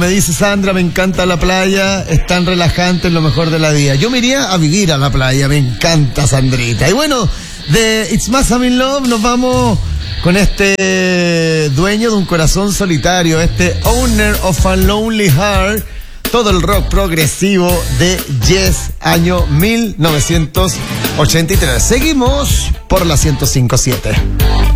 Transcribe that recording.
Me dice Sandra, me encanta la playa, es tan relajante, es lo mejor de la vida. Yo me iría a vivir a la playa, me encanta, Sandrita. Y bueno, de It's Más I'm in Love nos vamos con este dueño de un corazón solitario, este Owner of a Lonely Heart, todo el rock progresivo de Yes, año 1983. Seguimos por la 105.7.